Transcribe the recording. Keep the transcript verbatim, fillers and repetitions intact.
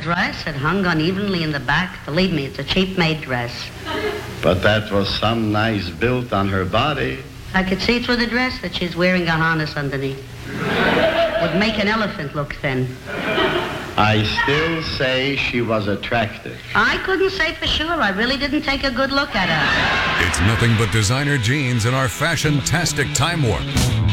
dress. It hung unevenly in the back. Believe me, it's a cheap-made dress. But that was some nice built on her body. I could see through the dress that she's wearing a harness underneath. Would make an elephant look thin. I still say she was attractive. I couldn't say for sure. I really didn't take a good look at her. It's nothing but designer jeans in our fashion-tastic time warp.